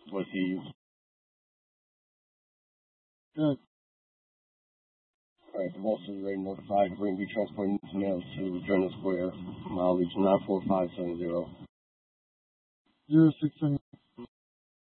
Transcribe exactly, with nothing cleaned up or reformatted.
Was he Good. Alright, the Boston is ready to notify. Bring be transporting mails to Journal Square, mileage nine four five seven zero. Zero six seven.